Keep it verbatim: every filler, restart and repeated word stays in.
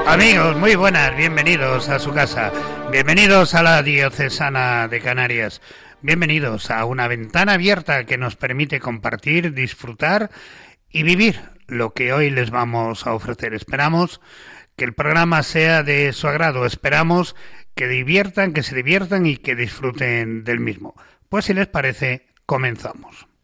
Amigos, muy buenas, bienvenidos a su casa, bienvenidos a la Diocesana de Canarias, bienvenidos a una ventana abierta que nos permite compartir, disfrutar y vivir lo que hoy les vamos a ofrecer. Esperamos que el programa sea de su agrado, esperamos que diviertan, que se diviertan y que disfruten del mismo. Pues si les parece, comenzamos.